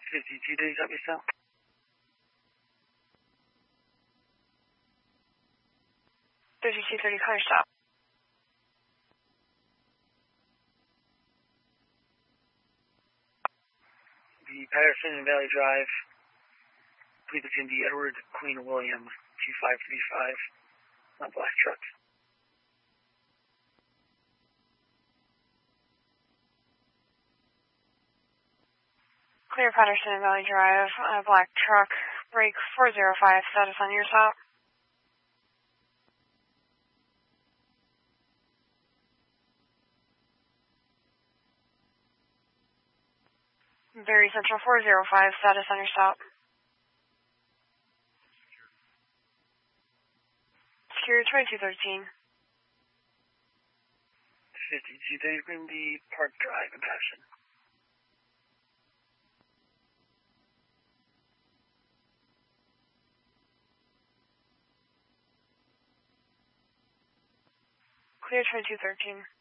52, did you drop yourself? car stop. The Patterson and Valley Drive. I believe it's going to be Edward Queen William, 2535, not black truck. Clear Patterson and Valley Drive, black truck, break 405, status on your stop. Very Central 405, status on your stop. Secure 2213. 52, they're going to be Park Drive in Patterson. Clear 2213.